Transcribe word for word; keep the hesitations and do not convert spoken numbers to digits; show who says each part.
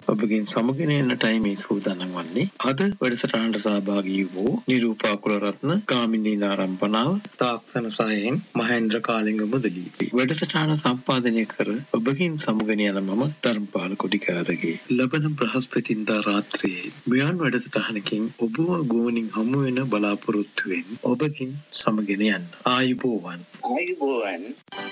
Speaker 1: ඔබගෙන් සමගෙන එන්නටයි මේ සූදානම් වන්නේ. අද වැඩසටහනට සහභාගී වූ නිරූපා කුලරත්න, ගාමිණී නාරම්පනාව, තාක්ෂණ සහයෙන් මහේන්ද්‍ර කාලිංග මුදලී. වැඩසටහන සම්පාදනය කර ඔබගෙන් සමගෙන යන මම ධර්මපාල කොටිකාරගේ. ලබන බ්‍රහස්පතින්දා රාත්‍රියේ මෙවන් වැඩසටහනකින් ඔබව ගෝනින් හමු වෙන බලාපොරොත්තුවෙන් ඔබගෙන් සමගෙන යන්න. ආයුබෝවන්.
Speaker 2: ආයුබෝවන්.